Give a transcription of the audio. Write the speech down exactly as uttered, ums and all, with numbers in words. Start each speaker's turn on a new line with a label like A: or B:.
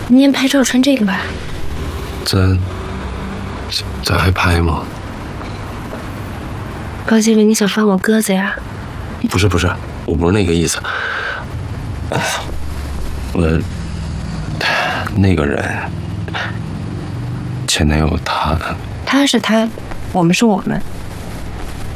A: 明天拍照穿这个吧。
B: 咱咱还拍吗？
A: 高经理，你想放我鸽子呀？
B: 不是不是，我不是那个意思。我那个人，前男友他，
A: 他是他，我们是我们。